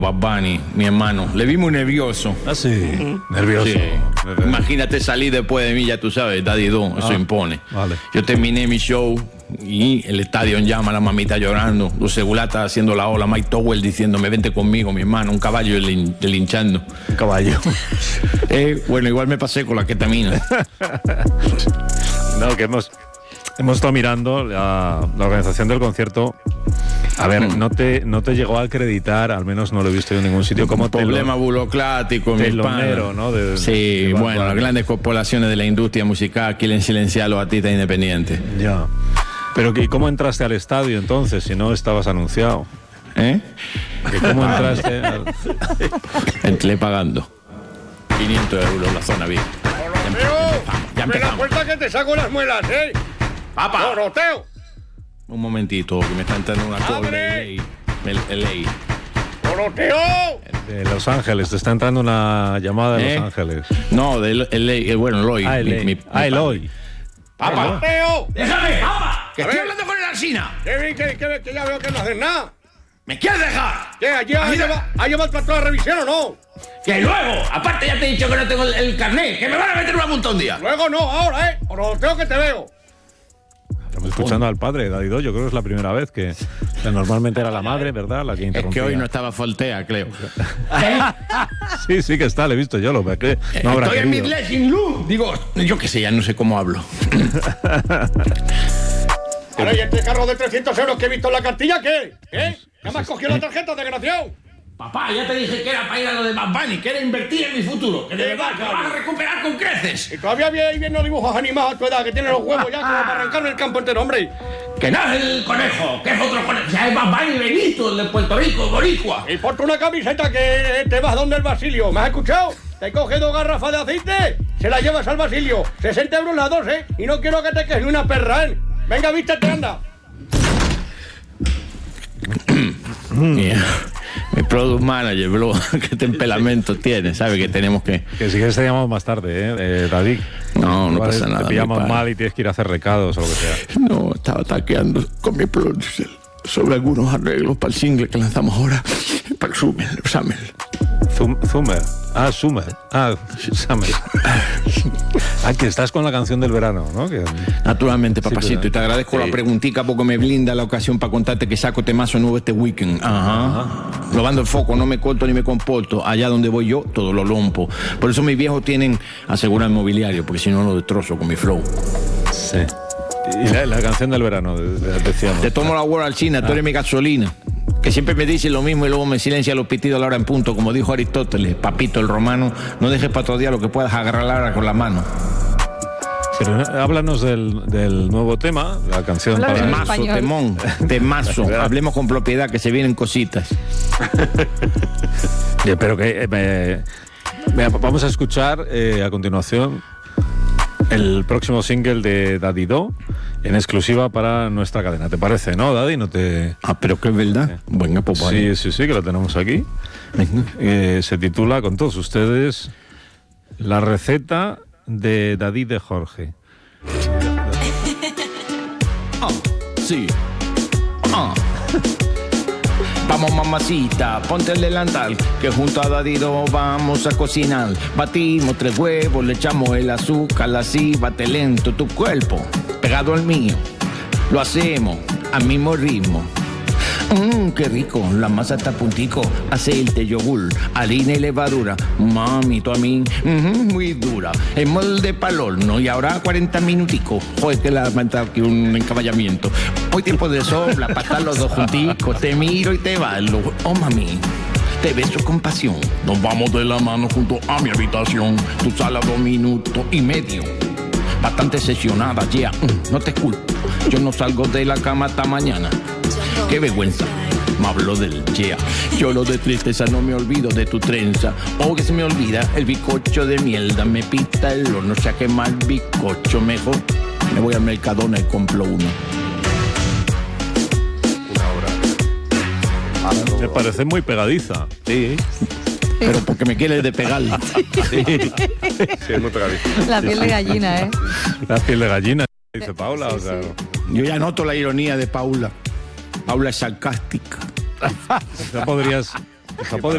Bad Bunny, mi hermano. Le vi muy nervioso. Ah, sí. Nervioso. Sí. Imagínate salir después de mí, ya tú sabes, Daddy Do, eso impone. Vale. Yo terminé mi show y el estadio en llama, la mamita llorando, los segulatas haciendo la ola, Mike Towell diciéndome, vente conmigo, mi hermano, un caballo linchando. Un caballo. Bueno, igual me pasé con la ketamina. No, que hemos estado mirando la organización del concierto. A ver, no te llegó a acreditar, al menos no lo he visto en ningún sitio, como problema burocrático, mi telonero, ¿no? Sí, bueno, las grandes corporaciones de la industria musical quieren silenciar a los artistas independientes. Ya. Pero ¿cómo entraste al estadio entonces, si no estabas anunciado? ¿Cómo entraste? Entré pagando 500 euros la zona VIP. Ya empezamos. La puerta que te saco las muelas, ¿eh? ¡Papá! ¡Doroteo! Un momentito, que me está entrando una call de ley. ¡Doroteo! De Los Ángeles, te está entrando una llamada de Los Ángeles. No, de Eloy. Bueno, Eloy. Eloy. ¡Papá! ¡Doroteo! ¡Déjame, papá! ¡Que estoy hablando con el Alsina! Que ya veo que no haces nada. ¿Me quieres dejar? ¿Qué? ¿Ha llevado para toda la revisión o no? ¡Que luego! Aparte ya te he dicho que no tengo el carnet, que me van a meter una multa un día. Luego no, ahora, Doroteo, que te veo. Estamos escuchando al padre, Daddy Do. Yo creo que es la primera vez que normalmente era la madre, ¿verdad? La que interrumpía. Es que hoy no estaba Foltea, creo. Sí que está, le he visto yo. No habrá estoy querido. en mi blessing room. Digo, yo qué sé, ya no sé cómo hablo. Ahora, ¿y este carro de 300 euros que he visto en la cartilla, qué? ¿Ya me has cogido la tarjeta, desgraciado? Papá, ya te dije que era para ir a lo de Bad Bunny, que era invertir en mi futuro, que de verdad que lo vas a recuperar con creces. Y todavía viendo dibujos animados a tu edad, que tienes los huevos ya como para arrancarme el campo entero, hombre. Que no es el conejo, que es otro conejo. Ya es Bad Bunny Benito, el de Puerto Rico, boricua. Y ponte una camiseta que te vas donde el Basilio. ¿Me has escuchado? Te coge 2 garrafas de aceite, se las llevas al Basilio. 60 euros las 2, Y no quiero que te quedes ni una perra, Venga, vístete, anda. Mi product manager, bro, qué temperamento tiene, sabe que tenemos que... Que si quieres te llamamos más tarde, David. No pasa nada. Te pillamos mal y tienes que ir a hacer recados o lo que sea. No, estaba taqueando con mi producer sobre algunos arreglos para el single que lanzamos ahora, para el Summer. Summer. Que estás con la canción del verano, ¿no? Naturalmente, papacito, y te agradezco la preguntica porque me blinda la ocasión para contarte que saco temazo nuevo este weekend. Robando el foco, no me corto ni me comporto. Allá donde voy yo, todo lo lompo. Por eso mis viejos tienen asegurado inmobiliario, porque si no lo destrozo con mi flow. Sí. Y la canción del verano, decíamos. Te tomo la World al China, tú eres mi gasolina. Que siempre me dice lo mismo y luego me silencia los pitidos a la hora en punto. Como dijo Aristóteles, papito el romano, no dejes para otro día lo que puedas agarrar la hora con la mano. Pero háblanos del nuevo tema, la canción para... Temazo. Hablemos con propiedad, que se vienen cositas. Pero que... vamos a escuchar a continuación el próximo single de Daddy Do, en exclusiva para nuestra cadena. ¿Te parece, no, Daddy? No te... pero que es verdad. Venga, pues vale. Sí, que lo tenemos aquí. Se titula, con todos ustedes, La receta de Daddy de Jorge. Sí. Vamos, mamacita, ponte el delantal, que junto a Daddy Do vamos a cocinar. Batimos 3 huevos, le echamos el azúcar, así bate lento tu cuerpo, pegado al mío. Lo hacemos al mismo ritmo. Qué rico, la masa está a puntico, aceite, yogur, harina y levadura. Mami, tú a mí, muy dura. El molde pa'l horno y ahora 40 minuticos. Joder, que la manta aquí un encaballamiento. Hoy tiempo de sobra, para estar los dos junticos. Te miro y te bailo. Oh, mami, te beso con pasión. Nos vamos de la mano junto a mi habitación. Tu sala 2 minutos y medio. Bastante sesionada, no te culpo. Yo no salgo de la cama hasta mañana. Qué vergüenza, me hablo del Lloro de tristeza, no me olvido de tu trenza. Oh, que se me olvida el bizcocho de mierda. Me pita el horno, se ha quemado el bizcocho. Mejor me voy al Mercadona y compro uno. Me parece muy pegadiza. Sí. Pero porque me quieres despegar. Sí, es muy pegadiza. La piel de gallina, La piel de gallina, dice Paula. Sí, o sea... Yo ya noto la ironía de Paula. Paula es sarcástica. Ya podrías